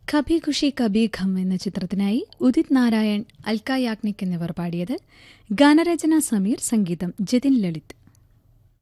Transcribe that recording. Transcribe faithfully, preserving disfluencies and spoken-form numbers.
കഭി ഖുഷി കഭി ഘം എന്ന ചിത്രത്തിനായി ഉദിത് നാരായൺ, അൽക്ക യാഗ്നിക് എന്നിവർ പാടിയത്. ഗാനരചന സമീർ, സംഗീതം ജതിൻ ലളിത്.